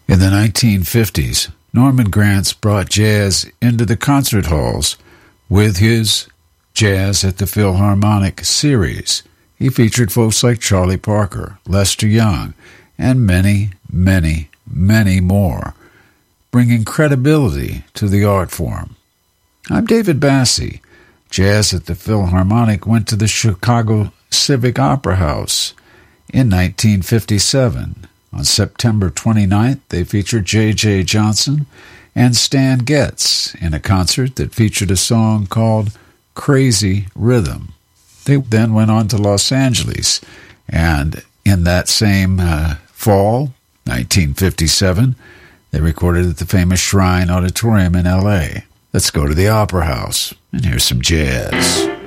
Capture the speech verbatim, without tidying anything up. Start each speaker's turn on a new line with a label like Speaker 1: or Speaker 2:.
Speaker 1: In the nineteen fifties, Norman Granz brought jazz into the concert halls with his Jazz at the Philharmonic series. He featured folks like Charlie Parker, Lester Young, and many, many, many more, bringing credibility to the art form. I'm David Bassi. Jazz at the Philharmonic went to the Chicago Civic Opera House in nineteen fifty-seven. On September twenty-ninth, they featured J J Johnson and Stan Getz in a concert that featured a song called Crazy Rhythm. They then went on to Los Angeles, and in that same uh, fall, nineteen fifty-seven, they recorded at the famous Shrine Auditorium in L A. Let's go to the Opera House and hear some jazz.